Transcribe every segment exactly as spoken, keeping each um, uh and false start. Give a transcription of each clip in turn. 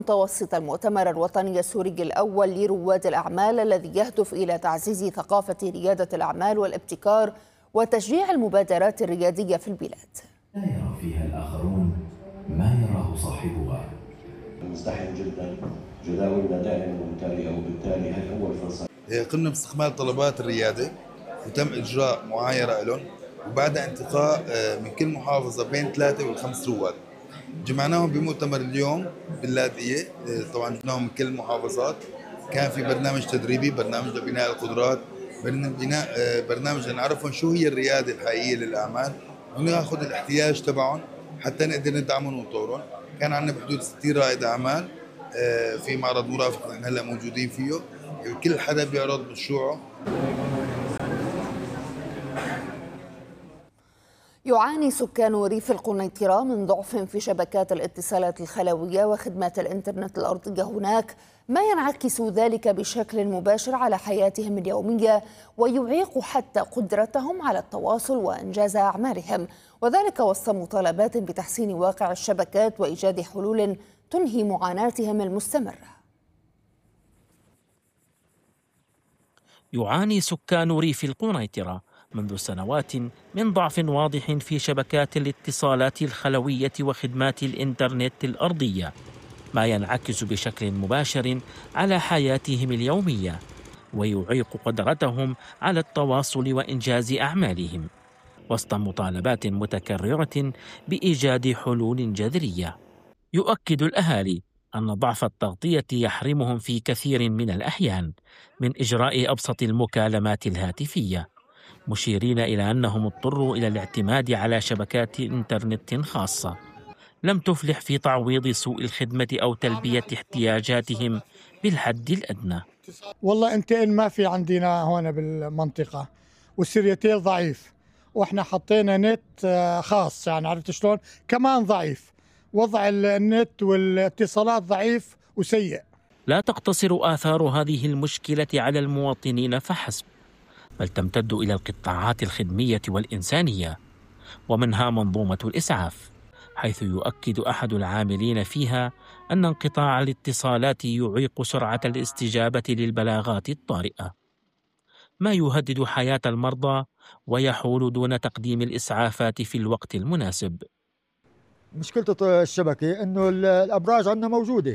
متوسط المؤتمر الوطني السوري الأول لرواد الأعمال الذي يهدف إلى تعزيز ثقافة ريادة الأعمال والابتكار وتشجيع المبادرات الريادية في البلاد. لا يرى فيها الآخرون ما يراه صاحبها. مزدحم جدا، جداولنا دائما ممتلئة، وبالتالي هي أول فرصة. قمنا باستكمال طلبات الريادة وتم إجراء معايرة لهم، وبعد انتقاء من كل محافظة بين ثلاثة والخمس رواد جمعناهم بمؤتمر اليوم باللاذقية. طبعا جبناهم من كل المحافظات، كان في برنامج تدريبي، برنامج لبناء القدرات، بناء برنامج لنعرفهم شو هي الريادة الحقيقية للأعمال وناخذ الاحتياج تبعهم حتى نقدر ندعمهم ونطورهم. كان عندنا بحدود ستين رائد أعمال في معرض مرافق نحن هلا موجودين فيه، كل حدا بيعرض مشروعه. يعاني سكان ريف القنيطرة من ضعف في شبكات الاتصالات الخلوية وخدمات الإنترنت الأرضية هناك، ما ينعكس ذلك بشكل مباشر على حياتهم اليومية ويعيق حتى قدرتهم على التواصل وإنجاز أعمالهم، وذلك وسط مطالبات بتحسين واقع الشبكات وإيجاد حلول تنهي معاناتهم المستمرة. يعاني سكان ريف القنيطرة منذ سنوات من ضعف واضح في شبكات الاتصالات الخلوية وخدمات الإنترنت الأرضية، ما ينعكس بشكل مباشر على حياتهم اليومية ويعيق قدرتهم على التواصل وإنجاز أعمالهم، وسط مطالبات متكررة بإيجاد حلول جذرية. يؤكد الأهالي أن ضعف التغطية يحرمهم في كثير من الأحيان من إجراء أبسط المكالمات الهاتفية، مشيرين إلى أنهم اضطروا إلى الاعتماد على شبكات إنترنت خاصة لم تفلح في تعويض سوء الخدمة أو تلبية احتياجاتهم بالحد الأدنى. والله انتقل ما في عندنا هون بالمنطقة، والسيريتيل ضعيف، وإحنا حطينا نت خاص، يعني عرفت شلون كمان ضعيف، وضع النت والاتصالات ضعيف وسيء. لا تقتصر آثار هذه المشكلة على المواطنين فحسب، بل تمتد إلى القطاعات الخدمية والإنسانية، ومنها منظومة الإسعاف، حيث يؤكد أحد العاملين فيها أن انقطاع الاتصالات يعيق سرعة الاستجابة للبلاغات الطارئة، ما يهدد حياة المرضى ويحول دون تقديم الإسعافات في الوقت المناسب. مشكلة الشبكة إنه الأبراج عندنا موجودة،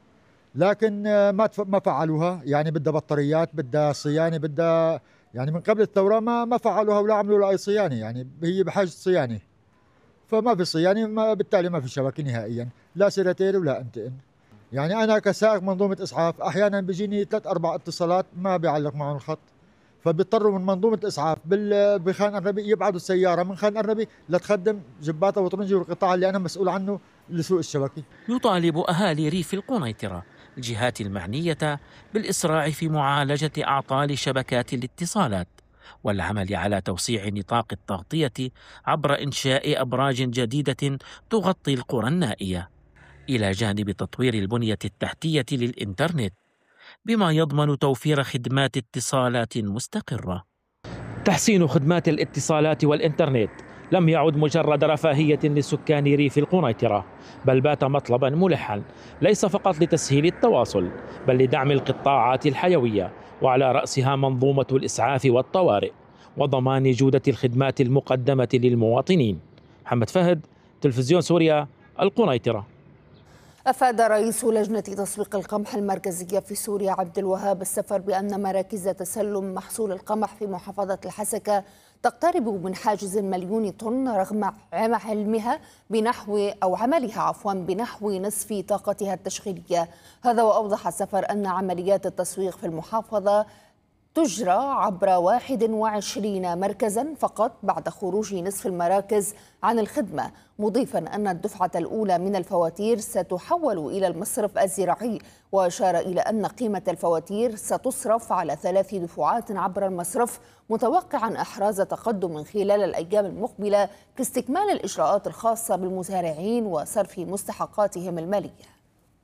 لكن ما ما فعلوها، يعني بدها بطاريات، بدها صيانة، بدها يعني من قبل الثورة ما ما فعلوها ولا عملوا لها أي صيانة، يعني هي بحاجة صيانة، فما في صيانة، ما بالتالي ما في شبكة نهائيا، لا سيرتيل ولا انتقل. يعني أنا كسائق منظومة إسعاف أحيانا بيجيني ثلاث أربع اتصالات ما بيعلق معهم الخط، فبيضطروا من منظومة إسعاف بخان الربي يبعدوا السيارة من خان الربي لتخدم جباتة وطرنجي والقطاع اللي أنا مسؤول عنه لسوق الشبكة. يطالب أهالي ريف القنيطرة الجهات المعنية بالإسراع في معالجة أعطال شبكات الاتصالات والعمل على توسيع نطاق التغطية عبر إنشاء أبراج جديدة تغطي القرى النائية، إلى جانب تطوير البنية التحتية للإنترنت بما يضمن توفير خدمات اتصالات مستقرة. تحسين خدمات الاتصالات والإنترنت لم يعد مجرد رفاهية لسكان ريف القنيطرة، بل بات مطلبا ملحا ليس فقط لتسهيل التواصل بل لدعم القطاعات الحيوية، وعلى رأسها منظومة الإسعاف والطوارئ، وضمان جودة الخدمات المقدمة للمواطنين. محمد فهد، تلفزيون سوريا، القنيطرة. أفاد رئيس لجنة تسويق القمح المركزية في سوريا عبد الوهاب السفر بأن مراكز تسلم محصول القمح في محافظة الحسكة تقترب من حاجز المليون طن رغم علمها بنحو أو عملها عفوا بنحو نصف طاقتها التشغيلية. هذا وأوضح السفر أن عمليات التسويق في المحافظة تجرى عبر واحد وعشرين مركزا فقط بعد خروج نصف المراكز عن الخدمة، مضيفا أن الدفعة الأولى من الفواتير ستحول إلى المصرف الزراعي، وأشار إلى أن قيمة الفواتير ستصرف على ثلاث دفعات عبر المصرف، متوقعا إحراز تقدم خلال الأيام المقبلة في استكمال الإجراءات الخاصة بالمزارعين وصرف مستحقاتهم المالية.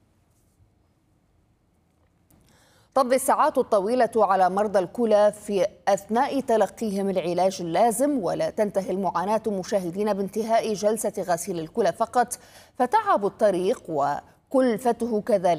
تمضي الساعات الطويلة على مرضى الكلى في أثناء تلقيهم العلاج اللازم، ولا تنتهي المعاناة مشاهدين بانتهاء جلسة غسيل الكلى فقط، فتعب الطريق وكلفته كذلك